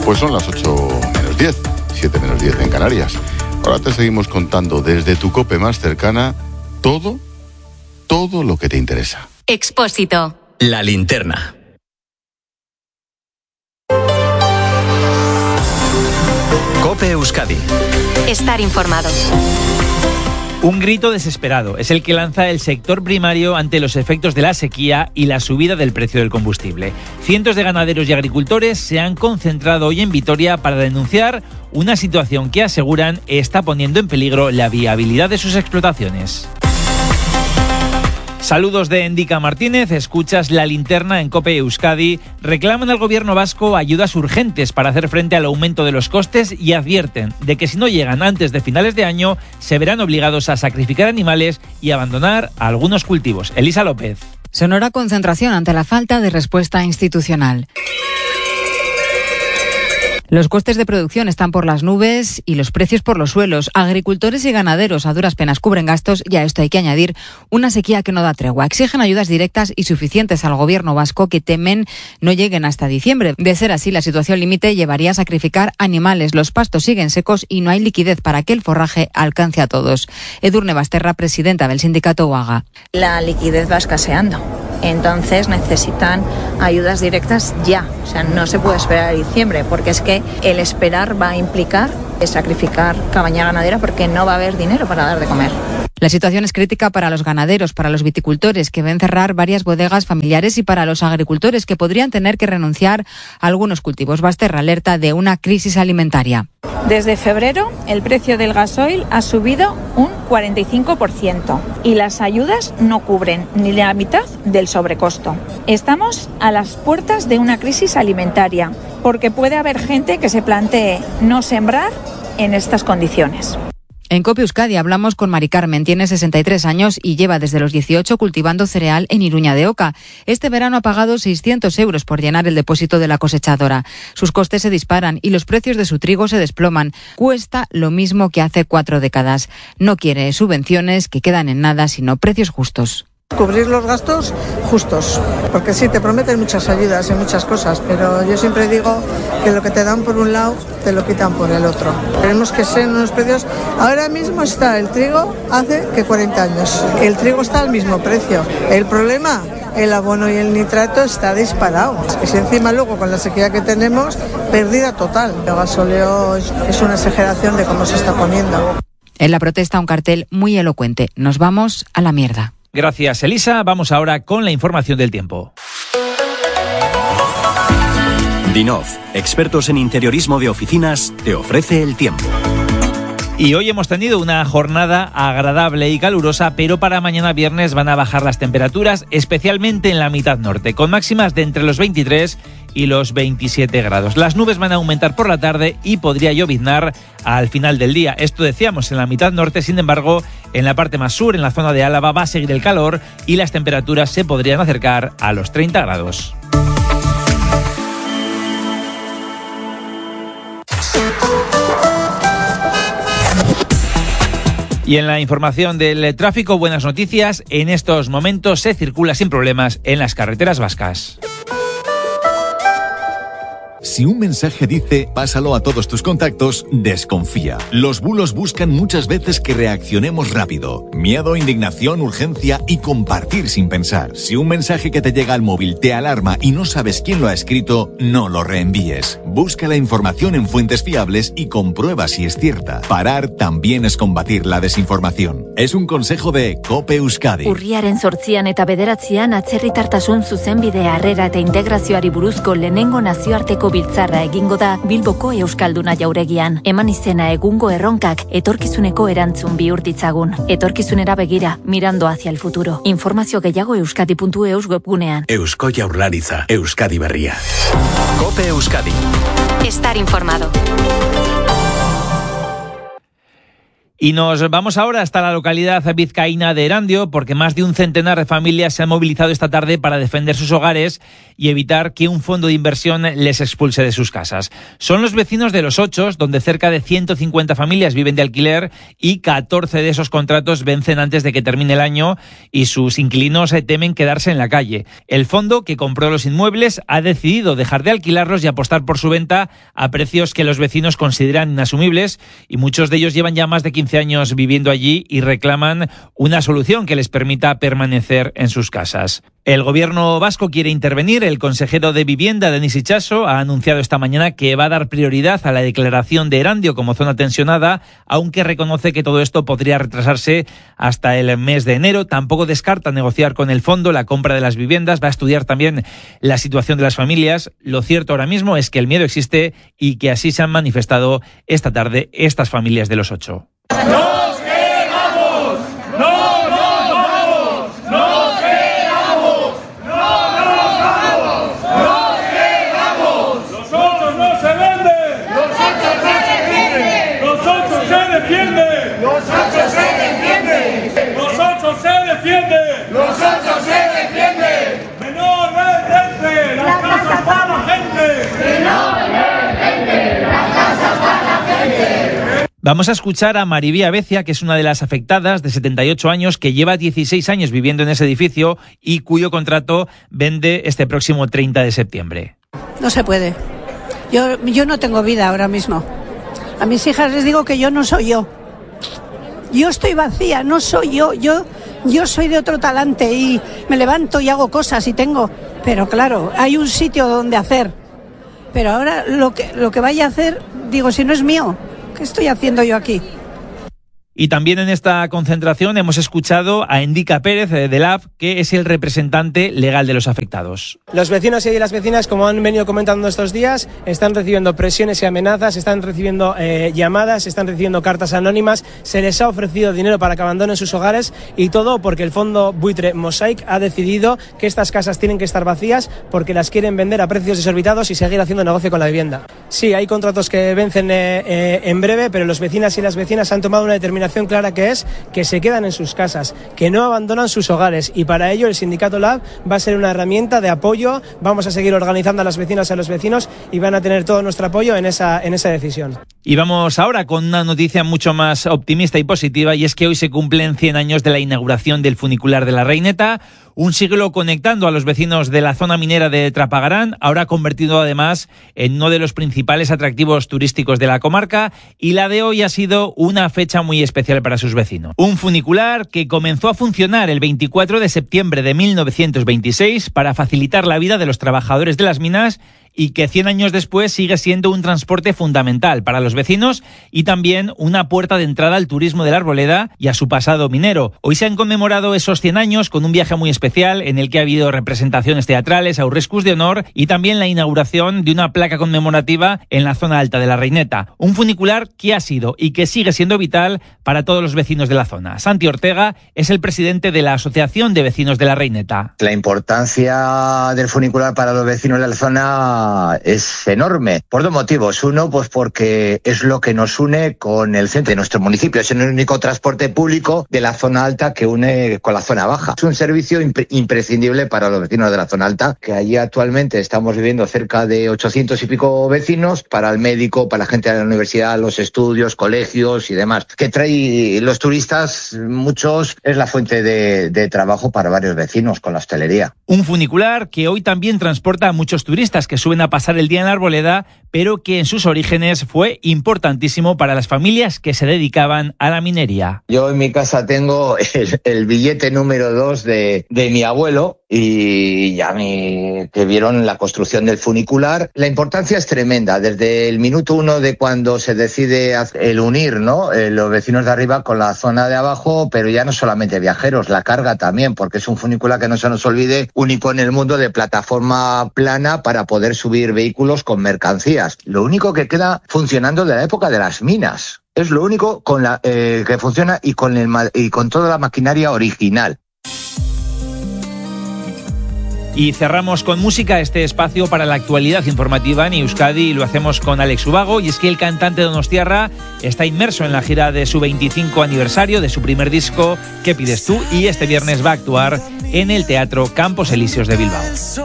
Pues son las 8 menos 10, 7 menos 10 en Canarias. Ahora te seguimos contando desde tu COPE más cercana todo lo que te interesa. Expósito. La linterna. COPE Euskadi. Estar informado. Un grito desesperado es el que lanza el sector primario ante los efectos de la sequía y la subida del precio del combustible. Cientos de ganaderos y agricultores se han concentrado hoy en Vitoria para denunciar una situación que aseguran está poniendo en peligro la viabilidad de sus explotaciones. Saludos de Endika Martínez, escuchas La Linterna en COPE Euskadi. Reclaman al gobierno vasco ayudas urgentes para hacer frente al aumento de los costes y advierten de que si no llegan antes de finales de año se verán obligados a sacrificar animales y abandonar algunos cultivos. Elisa López. Sonora concentración ante la falta de respuesta institucional. Los costes de producción están por las nubes y los precios por los suelos. Agricultores y ganaderos a duras penas cubren gastos y a esto hay que añadir una sequía que no da tregua. Exigen ayudas directas y suficientes al gobierno vasco que temen no lleguen hasta diciembre. De ser así, la situación límite llevaría a sacrificar animales. Los pastos siguen secos y no hay liquidez para que el forraje alcance a todos. Edurne Basterra, presidenta del sindicato UAGA. La liquidez va escaseando. Entonces necesitan ayudas directas ya. O sea, no se puede esperar a diciembre porque es que el esperar va a implicar sacrificar cabaña ganadera porque no va a haber dinero para dar de comer. La situación es crítica para los ganaderos, para los viticultores que ven cerrar varias bodegas familiares y para los agricultores que podrían tener que renunciar a algunos cultivos. Basterra alerta de una crisis alimentaria. Desde febrero el precio del gasoil ha subido un 45% y las ayudas no cubren ni la mitad del sobrecosto. Estamos a las puertas de una crisis alimentaria porque puede haber gente que se plantee no sembrar en estas condiciones. En COPE Euskadi hablamos con Mari Carmen, tiene 63 años y lleva desde los 18 cultivando cereal en Iruña de Oca. Este verano ha pagado 600 euros por llenar el depósito de la cosechadora. Sus costes se disparan y los precios de su trigo se desploman. Cuesta lo mismo que hace 4 décadas. No quiere subvenciones que quedan en nada, sino precios justos. Cubrir los gastos justos, porque sí, te prometen muchas ayudas y muchas cosas, pero yo siempre digo que lo que te dan por un lado, te lo quitan por el otro. Tenemos que ser unos precios. Ahora mismo está el trigo, hace que 40 años. El trigo está al mismo precio. El problema, el abono y el nitrato está disparado. Es que encima luego con la sequía que tenemos, pérdida total. El gasóleo es una exageración de cómo se está poniendo. En la protesta un cartel muy elocuente. Nos vamos a la mierda. Gracias, Elisa. Vamos ahora con la información del tiempo. Dinov, expertos en interiorismo de oficinas, te ofrece el tiempo. Y hoy hemos tenido una jornada agradable y calurosa, pero para mañana viernes van a bajar las temperaturas, especialmente en la mitad norte, con máximas de entre los 23 y los 27 grados. Las nubes van a aumentar por la tarde y podría lloviznar al final del día. Esto decíamos en la mitad norte, sin embargo, en la parte más sur, en la zona de Álava, va a seguir el calor y las temperaturas se podrían acercar a los 30 grados. Y en la información del tráfico, buenas noticias. En estos momentos se circula sin problemas en las carreteras vascas. Si un mensaje dice pásalo a todos tus contactos, desconfía. Los bulos buscan muchas veces que reaccionemos rápido. Miedo, indignación, urgencia y compartir sin pensar. Si un mensaje que te llega al móvil te alarma y no sabes quién lo ha escrito, no lo reenvíes. Busca la información en fuentes fiables y comprueba si es cierta. Parar también es combatir la desinformación. Es un consejo de COPE Euskadi. Urriaren 8 eta 9 atzerritartasun zuzenbidea harrera eta integrazioari buruzko lehenengo nazioarteko biltzarra egingo da Bilboko Euskalduna jauregian. Eman izena egungo erronkak etorkizuneko erantzun bihur ditzagun. Etorkizunera begira, mirando hacia el futuro. Informazio gehiago euskadi.eus webgunean. Eusko Jaurlaritza, Euskadi berria. COPE Euskadi. Estar informado. Y nos vamos ahora hasta la localidad vizcaína de Erandio, porque más de un centenar de familias se han movilizado esta tarde para defender sus hogares y evitar que un fondo de inversión les expulse de sus casas. Son los vecinos de Los Ochos, donde cerca de 150 familias viven de alquiler y 14 de esos contratos vencen antes de que termine el año y sus inquilinos temen quedarse en la calle. El fondo que compró los inmuebles ha decidido dejar de alquilarlos y apostar por su venta a precios que los vecinos consideran inasumibles, y muchos de ellos llevan ya más de 15 años viviendo allí y reclaman una solución que les permita permanecer en sus casas. El gobierno vasco quiere intervenir. El consejero de Vivienda, Denis Itxaso, ha anunciado esta mañana que va a dar prioridad a la declaración de Erandio como zona tensionada, aunque reconoce que todo esto podría retrasarse hasta el mes de enero. Tampoco descarta negociar con el fondo la compra de las viviendas. Va a estudiar también la situación de las familias. Lo cierto ahora mismo es que el miedo existe y que así se han manifestado esta tarde estas familias de Los Ocho. ¡Nos quedamos! ¡No nos vamos! ¡Nos quedamos! ¡No nos vamos! ¡Nos quedamos! ¡Los Ochos no se venden! ¡Los Ochos se defienden! ¡Los Ochos se defienden! ¡Los Ochos se defienden! ¡Los Ochos se defienden! ¡Los Ochos se defienden! ¡Menor de las casas para la gente! ¡Menor de las casas para la gente! Vamos a escuchar a Maribía Becia, que es una de las afectadas, de 78 años, que lleva 16 años viviendo en ese edificio y cuyo contrato vende este próximo 30 de septiembre. No se puede. Yo no tengo vida ahora mismo. A mis hijas les digo que yo no soy yo. Yo estoy vacía, no soy yo. Yo soy de otro talante y me levanto y hago cosas y tengo. Pero claro, hay un sitio donde hacer. Pero ahora lo que vaya a hacer, digo, si no es mío, ¿qué estoy haciendo yo aquí? Y también en esta concentración hemos escuchado a Endica Pérez de LAB, que es el representante legal de los afectados. Los vecinos y las vecinas, como han venido comentando estos días, están recibiendo presiones y amenazas, están recibiendo llamadas, están recibiendo cartas anónimas, se les ha ofrecido dinero para que abandonen sus hogares, y todo porque el fondo buitre Mosaic ha decidido que estas casas tienen que estar vacías porque las quieren vender a precios desorbitados y seguir haciendo negocio con la vivienda. Sí, hay contratos que vencen en breve, pero los vecinas y las vecinas han tomado una determinación clara, que es que se quedan en sus casas, que no abandonan sus hogares, y para ello el sindicato LAB va a ser una herramienta de apoyo. Vamos a seguir organizando a las vecinas y a los vecinos y van a tener todo nuestro apoyo en esa decisión. Y vamos ahora con una noticia mucho más optimista y positiva, y es que hoy se cumplen 100 años de la inauguración del funicular de la Reineta, un siglo conectando a los vecinos de la zona minera de Trapagarán, ahora convertido además en uno de los principales atractivos turísticos de la comarca, y la de hoy ha sido una fecha muy especial para sus vecinos. Un funicular que comenzó a funcionar el 24 de septiembre de 1926 para facilitar la vida de los trabajadores de las minas, y que 100 años después sigue siendo un transporte fundamental para los vecinos y también una puerta de entrada al turismo de la Arboleda y a su pasado minero. Hoy se han conmemorado esos 100 años con un viaje muy especial en el que ha habido representaciones teatrales, aurrescus de honor y también la inauguración de una placa conmemorativa en la zona alta de la Reineta. Un funicular que ha sido y que sigue siendo vital para todos los vecinos de la zona. Santi Ortega es el presidente de la Asociación de Vecinos de la Reineta. La importancia del funicular para los vecinos de la zona es enorme, por dos motivos. Uno, pues porque es lo que nos une con el centro de nuestro municipio. Es el único transporte público de la zona alta que une con la zona baja. Es un servicio imprescindible para los vecinos de la zona alta, que allí actualmente estamos viviendo cerca de 800 y pico vecinos, para el médico, para la gente de la universidad, los estudios, colegios y demás. Que trae los turistas, muchos, es la fuente de trabajo para varios vecinos con la hostelería. Un funicular que hoy también transporta a muchos turistas que suben a pasar el día en la Arboleda, pero que en sus orígenes fue importantísimo para las familias que se dedicaban a la minería. Yo en mi casa tengo el billete número 2 de mi abuelo, y ya que vieron la construcción del funicular. La importancia es tremenda, desde el minuto 1 de cuando se decide el unir, ¿no? Los vecinos de arriba con la zona de abajo, pero ya no solamente viajeros, la carga también, porque es un funicular, que no se nos olvide, único en el mundo, de plataforma plana para poder subir vehículos con mercancías. Lo único que queda funcionando de la época de las minas. Es lo único que funciona y con toda la maquinaria original. Y cerramos con música este espacio para la actualidad informativa en Euskadi, y lo hacemos con Alex Ubago, y es que el cantante donostiarra está inmerso en la gira de su 25 aniversario de su primer disco, ¿Qué pides tú?, y este viernes va a actuar en el Teatro Campos Elíseos de Bilbao.